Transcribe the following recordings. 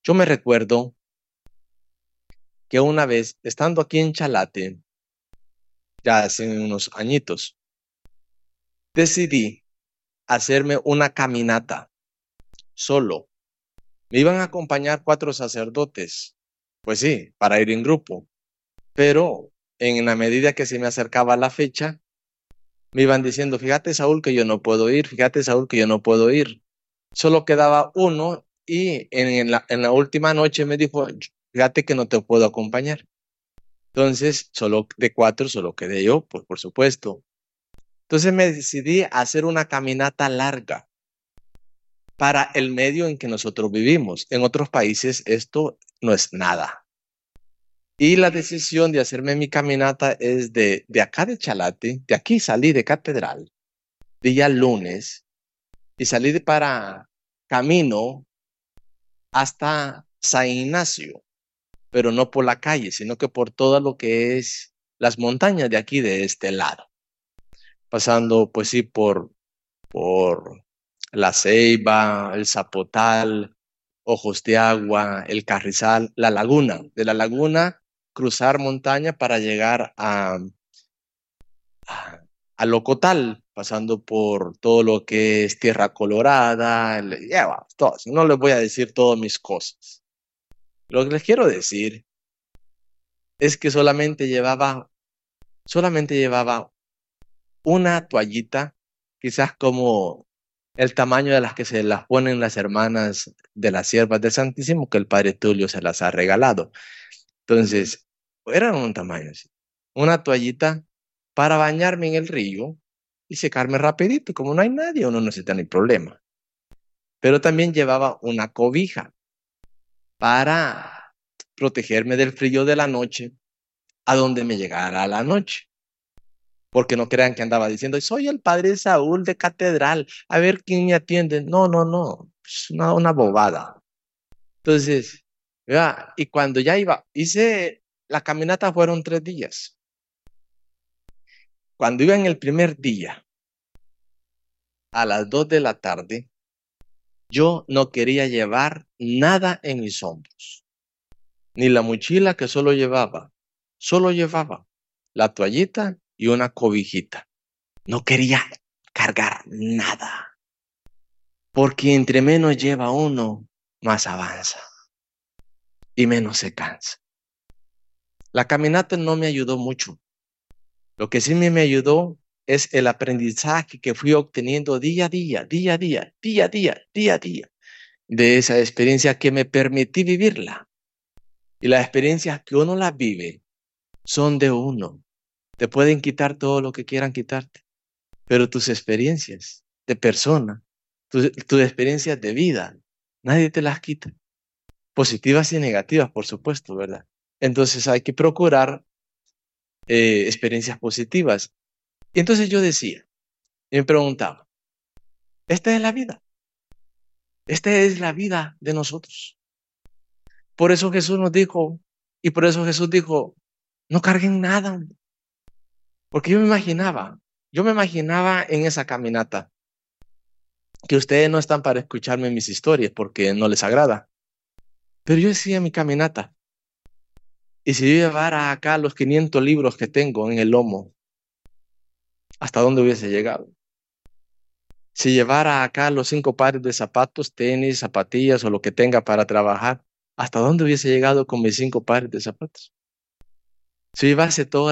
Yo me recuerdo que una vez, estando aquí en Chalate, ya hace unos añitos, decidí hacerme una caminata solo. Me iban a acompañar 4 sacerdotes, pues sí, para ir en grupo, pero en la medida que se me acercaba la fecha, me iban diciendo, fíjate Saúl que yo no puedo ir, fíjate Saúl que yo no puedo ir. Solo quedaba uno y en la última noche me dijo, fíjate que no te puedo acompañar. Entonces, solo de 4, solo quedé yo, pues por supuesto. Entonces me decidí a hacer una caminata larga para el medio en que nosotros vivimos. En otros países esto no es nada. Y la decisión de hacerme mi caminata es de acá de Chalate, de aquí salí de Catedral, día lunes, y salí para camino hasta San Ignacio, pero no por la calle, sino que por todo lo que es las montañas de aquí de este lado, pasando pues sí por La Ceiba, el Zapotal, Ojos de Agua, el Carrizal, la Laguna. De la Laguna cruzar montaña para llegar a Locotal, pasando por todo lo que es Tierra Colorada, ya va, todo eso. No les voy a decir todas mis cosas. Lo que les quiero decir es que solamente llevaba una toallita, quizás como el tamaño de las que se las ponen las hermanas de las siervas del Santísimo, que el Padre Tulio se las ha regalado. Entonces, eran un tamaño así. Una toallita para bañarme en el río y secarme rapidito. Como no hay nadie, uno no necesita ni problema. Pero también llevaba una cobija para protegerme del frío de la noche a donde me llegara la noche. Porque no crean que andaba diciendo, soy el padre Saúl de Catedral, a ver quién me atiende. No, no, no, es una bobada. Entonces, vea, y cuando ya hice la caminata fueron 3 días. Cuando iba en el primer día, a las 2 de la tarde, yo no quería llevar nada en mis hombros, ni la mochila que solo llevaba la toallita y una cobijita. No quería cargar nada. Porque entre menos lleva uno, más avanza y menos se cansa. La caminata no me ayudó mucho. Lo que sí me ayudó es el aprendizaje que fui obteniendo día a día, día a día, día a día, día a día, de esa experiencia que me permití vivirla. Y las experiencias que uno las vive son de uno. Te pueden quitar todo lo que quieran quitarte, pero tus experiencias de persona, tus experiencias de vida, nadie te las quita. Positivas y negativas, por supuesto, ¿verdad? Entonces hay que procurar experiencias positivas. Y entonces yo decía, y me preguntaba, esta es la vida, esta es la vida de nosotros. Por eso Jesús nos dijo, y por eso Jesús dijo, no carguen nada, porque yo me imaginaba en esa caminata, que ustedes no están para escucharme mis historias porque no les agrada, pero yo decía mi caminata, y si yo llevara acá los 500 libros que tengo en el lomo, ¿hasta dónde hubiese llegado? Si llevara acá los 5 pares de zapatos, tenis, zapatillas o lo que tenga para trabajar, ¿hasta dónde hubiese llegado con mis 5 pares de zapatos? Si llevase toda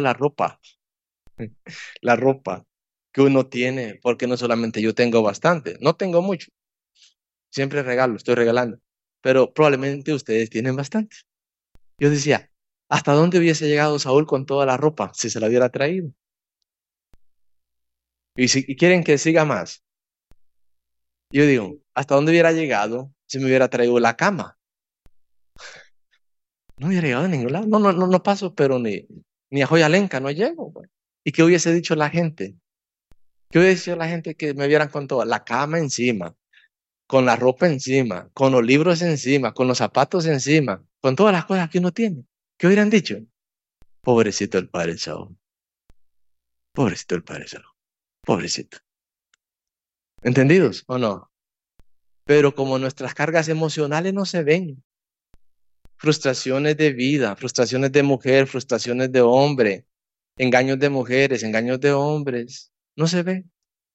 la ropa que uno tiene, porque no solamente yo tengo bastante, no tengo mucho, siempre regalo, estoy regalando, pero probablemente ustedes tienen bastante. Yo decía, ¿hasta dónde hubiese llegado Saúl con toda la ropa si se la hubiera traído? Y si quieren que siga más, yo digo, ¿hasta dónde hubiera llegado si me hubiera traído la cama? No hubiera llegado a ningún lado. No, no, no, no paso, pero ni a Joyalenca no llego, güey. ¿Y qué hubiese dicho la gente? ¿Qué hubiese dicho la gente que me vieran con toda la cama encima, con la ropa encima, con los libros encima, con los zapatos encima, con todas las cosas que uno tiene? ¿Qué hubieran dicho? Pobrecito el padre Saúl. Pobrecito el padre Saúl. Pobrecito. ¿Entendidos o no? Pero como nuestras cargas emocionales no se ven, frustraciones de vida, frustraciones de mujer, frustraciones de hombre, engaños de mujeres, engaños de hombres. No se ve.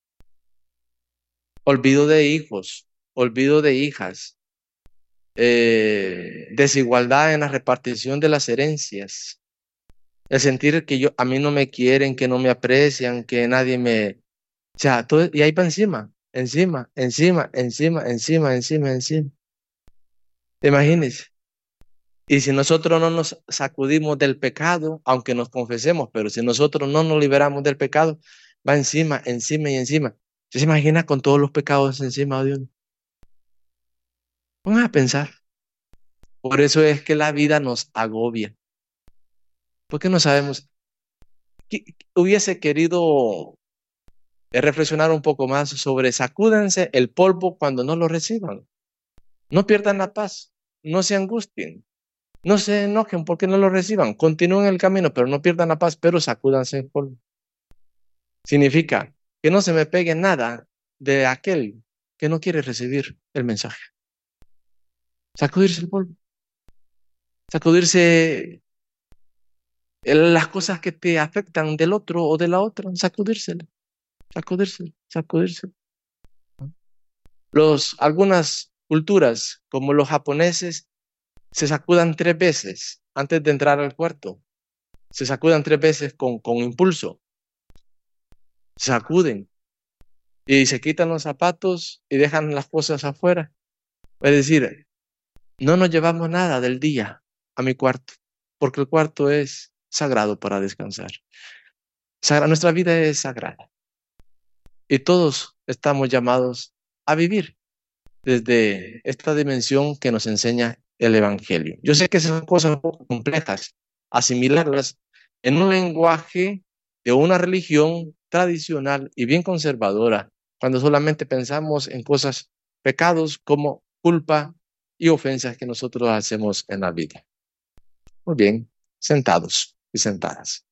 Olvido de hijos, olvido de hijas, desigualdad en la repartición de las herencias, el sentir que a mí no me quieren, que no me aprecian, que nadie me, o sea, todo, y ahí va encima, encima, encima, encima, encima, encima, encima. Imagínense. Y si nosotros no nos sacudimos del pecado, aunque nos confesemos, pero si nosotros no nos liberamos del pecado, va encima, encima y encima. ¿Usted se imagina con todos los pecados encima de uno? Vamos a pensar. Por eso es que la vida nos agobia. Porque no sabemos. Hubiese querido reflexionar un poco más sobre sacúdense el polvo cuando no lo reciban. No pierdan la paz. No se angustien. No se enojen porque no lo reciban. Continúen el camino, pero no pierdan la paz, pero sacúdanse el polvo. Significa que no se me pegue nada de aquel que no quiere recibir el mensaje. Sacudirse el polvo. Sacudirse las cosas que te afectan del otro o de la otra. Sacudírselo. Sacudírselo. Sacudírselo. Algunas culturas, como los japoneses, se sacudan 3 veces antes de entrar al cuarto. Se sacudan 3 veces con impulso. Se sacuden y se quitan los zapatos y dejan las cosas afuera. Es decir, no nos llevamos nada del día a mi cuarto, porque el cuarto es sagrado para descansar. Nuestra vida es sagrada y todos estamos llamados a vivir desde esta dimensión que nos enseña el Evangelio. Yo sé que son cosas un poco complejas, asimilarlas en un lenguaje de una religión tradicional y bien conservadora, cuando solamente pensamos en cosas, pecados como culpa y ofensas que nosotros hacemos en la vida. Muy bien, sentados y sentadas.